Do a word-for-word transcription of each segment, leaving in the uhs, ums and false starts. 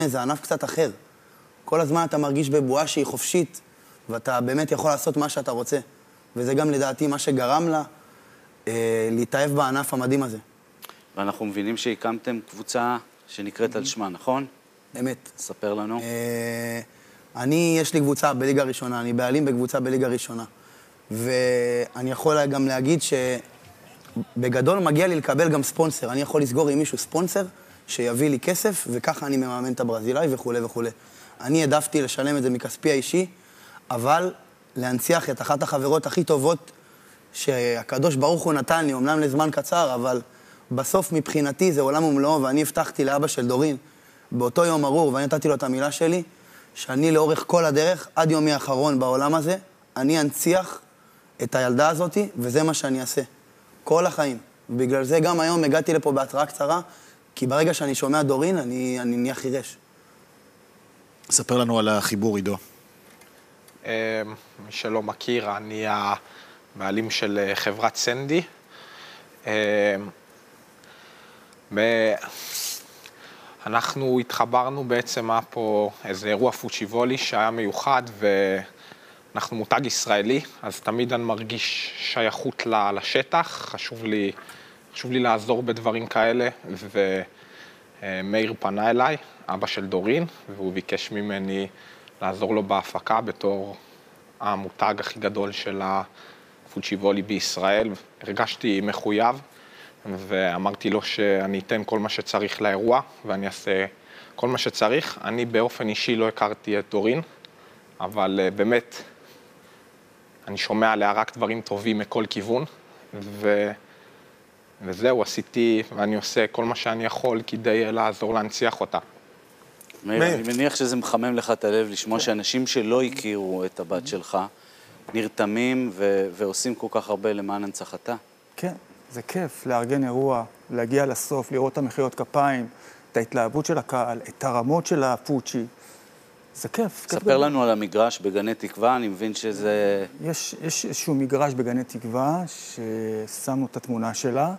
זה ענף קצת אחר. כל הזמן אתה מרגיש בבועה שהיא חופשית, ואתה באמת יכול לעשות מה שאתה רוצה. וזה גם לדעתי מה שגרם לה אה, להתאהב בענף המדהים הזה. ואנחנו מבינים שהקמתם קבוצה שנקראת על שמה, נכון? אמת. ספר לנו. אה, אני, יש לי קבוצה בליגה ראשונה, אני בעלים בקבוצה בליגה ראשונה. ואני יכול גם להגיד שבגדול מגיע לי לקבל גם ספונסר. אני יכול לסגור עם מישהו ספונסר שיביא לי כסף, וככה אני מממן את הברזילאי וכו' וכו'. אני העדפתי לשלם את זה מכספי האישי, אבל להנציח את אחת החברות הכי טובות שהקדוש ברוך הוא נתן לי, אומנם לזמן קצר, אבל בסוף מבחינתי זה עולם ומלואו, ואני הבטחתי לאבא של דורין באותו יום ארור, ואני נתתי לו את המילה שלי, שאני לאורך כל הדרך, עד יומי האחרון בעולם הזה, אני אנציח את הילדה הזאת, וזה מה שאני אעשה. כל החיים. ובגלל זה גם היום הגעתי לפה בהתראה קצרה, כי ברגע שאני שומע דורין, אני, אני נהיה חירש. ספר לנו על החיבור, עידו. מי שלא מכיר, אני הבעלים של חברת סנדי. אנחנו התחברנו בעצם, היה פה איזה אירוע פוצ'יבולי שהיה מיוחד, ואנחנו מותג ישראלי, אז תמיד אני מרגיש שייכות לשטח, חשוב לי, חשוב לי לעזור בדברים כאלה, ומאיר פנה אליי, אבא של דורין, והוא ביקש ממני לעזור לו בהפקה בתור המותג הכי גדול של הפוצ'יבולי בישראל. הרגשתי מחויב, ואמרתי לו שאני אתן כל מה שצריך לאירוע, ואני אעשה כל מה שצריך. אני באופן אישי לא הכרתי את דורין, אבל באמת אני שומע עליה רק דברים טובים מכל כיוון, ו... וזהו, עשיתי ואני עושה כל מה שאני יכול כדי לעזור להנציח אותה. מאיר, אני מניח שזה מחמם לך את הלב לשמוע שאנשים שלא הכירו את הבת שלך נרתמים ו- ועושים כל כך הרבה למען הנצחתה. כן, זה כיף לארגן אירוע, להגיע לסוף, לראות את המחיאות כפיים, את ההתלהבות של הקהל, את הרמות של הפוצ'י. זה כיף. ספר לנו על המגרש בגני תקווה, אני מבין שזה... יש, יש איזשהו מגרש בגני תקווה ששמנו את התמונה שלה,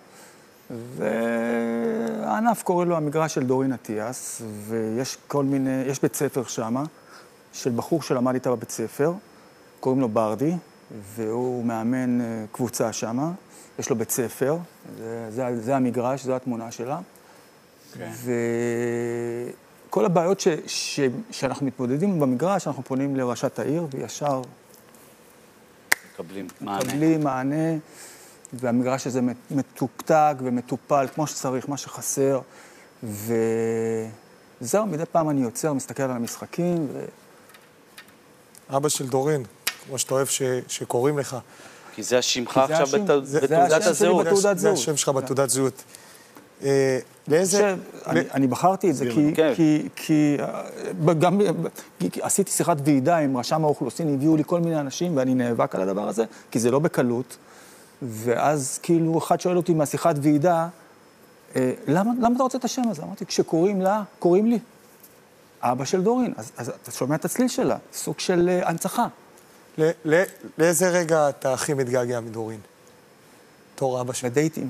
והענף קורא לו המגרש של דורין אטיאס, ויש כל מיני, יש בית ספר שם, של בחור שלמד איתה בבית ספר, קוראים לו ברדי, והוא מאמן קבוצה שם, יש לו בית ספר, זה, זה, זה המגרש, זו התמונה שלה. Okay. וכל הבעיות ש, ש, שאנחנו מתמודדים במגרש, אנחנו פונים לראשת העיר, וישר מקבלים מענה. מקבלים מענה. והמגרש הזה מתוקתק ומטופל כמו שצריך, מה שחסר, וזהו, מדי פעם אני יוצר, מסתכל על המשחקים. ו... אבא של דורין, כמו שאתה אוהב ש... שקוראים לך. כי זה השמך עכשיו השם, בת... זה, בתעודת זה הזהות. בתעודת זה השם שלך בתעודת זהות. אה, לאיזה... אני, אני בחרתי את זה כי, כן. כי, כי, גם, כי עשיתי שיחת ועידה עם רשם האוכלוסין, הביאו לי כל מיני אנשים ואני נאבק על הדבר הזה, כי זה לא בקלות. ואז כאילו אחד שואל אותי מהשיחת ועידה, אה, למה, למה אתה רוצה את השם הזה? אמרתי, כשקוראים לה, קוראים לי. אבא של דורין, אז, אז אתה שומע את הצליל שלה, סוג של אה, הנצחה. ל, ל, לאיזה רגע אתה הכי מתגעגע מדורין? תור אבא של... לדייטים.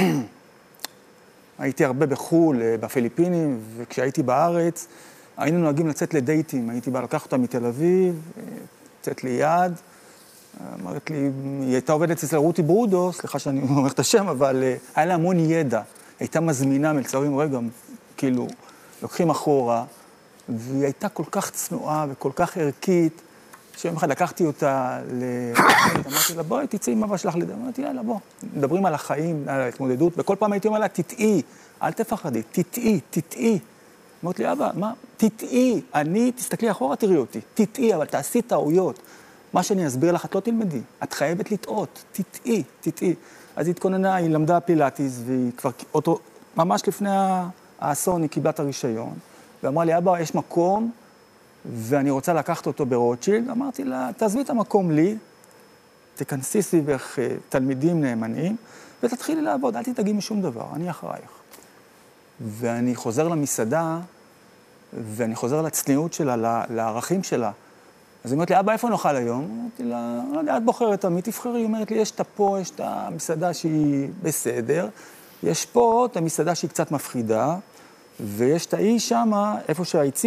הייתי הרבה בחול, בפיליפינים, וכשהייתי בארץ, היינו נוהגים לצאת לדייטים. הייתי בא לקחת אותה מתל אביב, לצאת ליד, אמרת לי, היא הייתה עובדת אצל רותי ברודו, סליחה שאני אומר את השם, אבל היה לה המון ידע. הייתה מזמינה מלצרים, רגע, כאילו, לוקחים אחורה, והיא הייתה כל כך צנועה וכל כך ערכית, שיום אחד לקחתי אותה ל... אמרתי לה, בואי, תצאי עם אבא שלך לדבר. אמרתי, יאללה, בוא. מדברים על החיים, על ההתמודדות, וכל פעם הייתי אומר לה, תטעי, אל תפחדי, תטעי, תטעי. אמרתי לי, אבא, מה? תטעי, אני, תסתכלי אחורה, תראי אותי, תטעי, אבל תעשי טעויות. מה שאני אסביר לך, את לא תלמדי. את חייבת לטעות. תטעי, תטעי. אז היא התכוננה, היא למדה פילאטיס, והיא כבר, אותו, ממש לפני האסון, היא קיבלה את הרישיון, ואמרה לי, אבא, יש מקום, ואני רוצה לקחת אותו ברוטשילד. אמרתי לה, תעזבי את המקום לי, תכנסי סביבך תלמידים נאמנים, ותתחילי לעבוד, אל תתגיעי משום דבר, אני אחרייך. ואני חוזר למסעדה, ואני חוזר לצניעות שלה, לערכים שלה. אז היא אומרת לי, אבא, איפה נאכל היום? אמרתי לה, לא יודע, את בוחרת, מי תבחרי? היא אומרת לי, יש את פה, יש את המסעדה שהיא בסדר, יש פה את המסעדה שהיא קצת מפחידה, ויש את האי שמה, איפה שהעצים,